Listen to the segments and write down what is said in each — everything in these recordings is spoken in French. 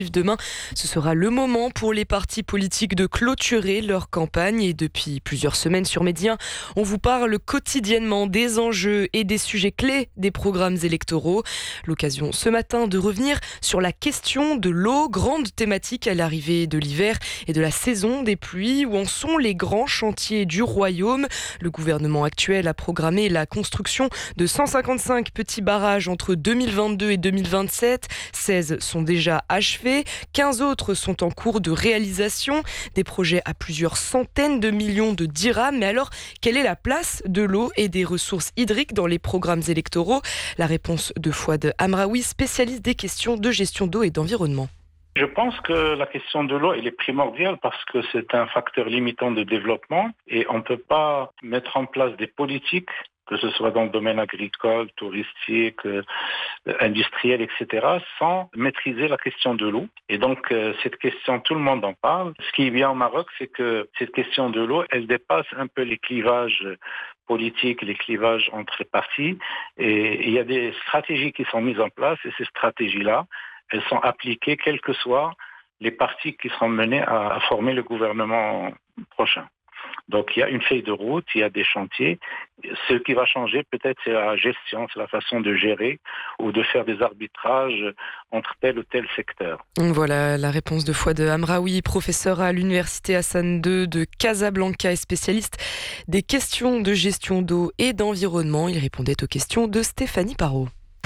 Demain, ce sera le moment pour les partis politiques de clôturer leur campagne et depuis plusieurs semaines sur Média, on vous parle quotidiennement des enjeux et des sujets clés des programmes électoraux. L'occasion ce matin de revenir sur la question de l'eau, grande thématique à l'arrivée de l'hiver et de la saison des pluies. Où en sont les grands chantiers du royaume ? Le gouvernement actuel a programmé la construction de 155 petits barrages entre 2022 et 2027. 16 sont déjà achevés. 15 autres sont en cours de réalisation, des projets à plusieurs centaines de millions de dirhams. Mais alors, quelle est la place de l'eau et des ressources hydriques dans les programmes électoraux ? La réponse de Fouad Amraoui, spécialiste des questions de gestion d'eau et d'environnement. Je pense que la question de l'eau, elle est primordiale parce que c'est un facteur limitant de développement et on ne peut pas mettre en place des politiques, que ce soit dans le domaine agricole, touristique, industriel, etc., sans maîtriser la question de l'eau. Et donc, cette question, tout le monde en parle. Ce qui est bien au Maroc, c'est que cette question de l'eau, elle dépasse un peu les clivages politiques, les clivages entre les partis. Et il y a des stratégies qui sont mises en place et ces stratégies-là, elles sont appliquées quels que soient les partis qui seront menés à former le gouvernement prochain. Donc, il y a une feuille de route, il y a des chantiers. Ce qui va changer, peut-être, c'est la gestion, c'est la façon de gérer ou de faire des arbitrages entre tel ou tel secteur. Voilà la réponse de Fouad Amraoui, professeur à l'université Hassan II de Casablanca et spécialiste des questions de gestion d'eau et d'environnement. Il répondait aux questions de Stéphanie Parot.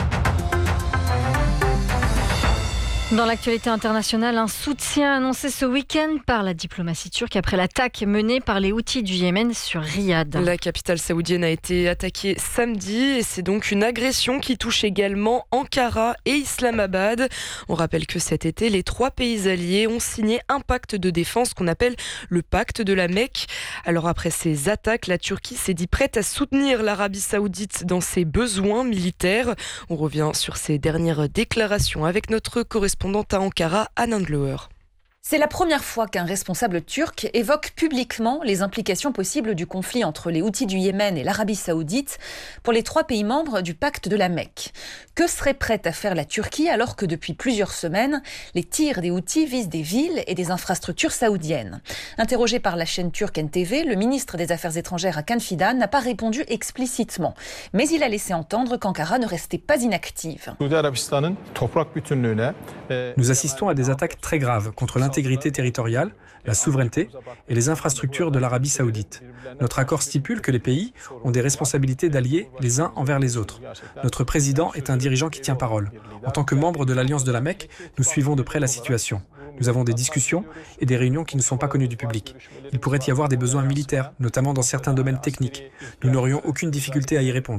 Dans l'actualité internationale, un soutien annoncé ce week-end par la diplomatie turque après l'attaque menée par les Houthis du Yémen sur Riyad. La capitale saoudienne a été attaquée samedi et c'est donc une agression qui touche également Ankara et Islamabad. On rappelle que cet été, les 3 pays alliés ont signé un pacte de défense qu'on appelle le pacte de la Mecque. Alors après ces attaques, la Turquie s'est dit prête à soutenir l'Arabie saoudite dans ses besoins militaires. On revient sur ces dernières déclarations avec notre correspondante à Ankara, Anand Loer. C'est la première fois qu'un responsable turc évoque publiquement les implications possibles du conflit entre les Houthis du Yémen et l'Arabie saoudite pour les 3 pays membres du pacte de la Mecque. Que serait prête à faire la Turquie alors que depuis plusieurs semaines, les tirs des Houthis visent des villes et des infrastructures saoudiennes ? Interrogé par la chaîne turque NTV, le ministre des Affaires étrangères Hakan Fidan n'a pas répondu explicitement. Mais il a laissé entendre qu'Ankara ne restait pas inactive. Nous assistons à des attaques très graves contre l'intégrité territoriale, la souveraineté et les infrastructures de l'Arabie saoudite. Notre accord stipule que les pays ont des responsabilités d'alliés les uns envers les autres. Notre président est un dirigeant qui tient parole. En tant que membre de l'Alliance de la Mecque, nous suivons de près la situation. Nous avons des discussions et des réunions qui ne sont pas connues du public. Il pourrait y avoir des besoins militaires, notamment dans certains domaines techniques. Nous n'aurions aucune difficulté à y répondre.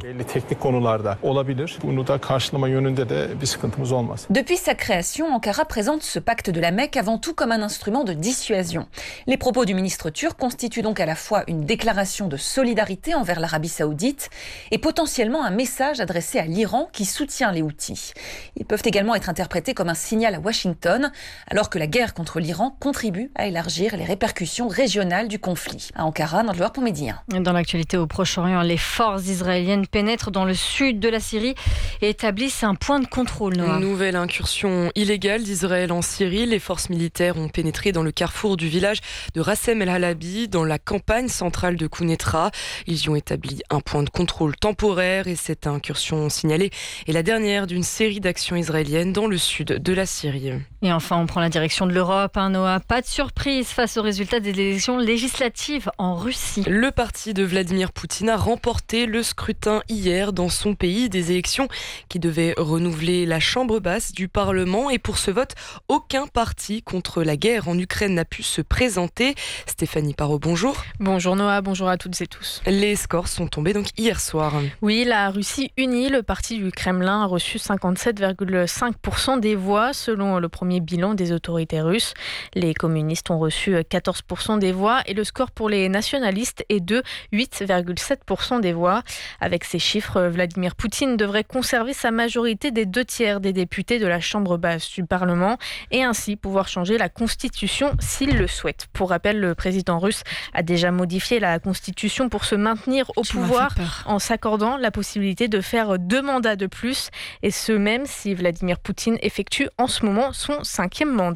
Depuis sa création, Ankara présente ce pacte de la Mecque avant tout comme un instrument de dissuasion. Les propos du ministre turc constituent donc à la fois une déclaration de solidarité envers l'Arabie saoudite et potentiellement un message adressé à l'Iran qui soutient les Houthis. Ils peuvent également être interprétés comme un signal à Washington, alors que la guerre contre l'Iran contribue à élargir les répercussions régionales du conflit. À Ankara, dans le Loir pour Midi 1. Dans l'actualité au Proche-Orient, les forces israéliennes pénètrent dans le sud de la Syrie et établissent un point de contrôle. Une nouvelle incursion illégale d'Israël en Syrie. Les forces militaires ont pénétré dans le carrefour du village de Rassem El Halabi, dans la campagne centrale de Kounetra. Ils y ont établi un point de contrôle temporaire et cette incursion signalée est la dernière d'une série d'actions israéliennes dans le sud de la Syrie. Et enfin, on prend la direction de l'Europe. Noah, pas de surprise face aux résultats des élections législatives en Russie. Le parti de Vladimir Poutine a remporté le scrutin hier dans son pays, des élections qui devaient renouveler la chambre basse du Parlement. Et pour ce vote, aucun parti contre la guerre en Ukraine n'a pu se présenter. Stéphanie Parot, bonjour. Bonjour Noah, bonjour à toutes et tous. Les scores sont tombés donc hier soir. Oui, la Russie unie, le parti du Kremlin a reçu 57,5% des voix selon le premier bilan des autorités russes. Les communistes ont reçu 14% des voix et le score pour les nationalistes est de 8,7% des voix. Avec ces chiffres, Vladimir Poutine devrait conserver sa majorité des 2/3 des députés de la chambre basse du Parlement et ainsi pouvoir changer la constitution s'il le souhaite. Pour rappel, le président russe a déjà modifié la constitution pour se maintenir au pouvoir en s'accordant la possibilité de faire 2 mandats de plus et ce même si Vladimir Poutine effectue en ce moment son son 5e mandat.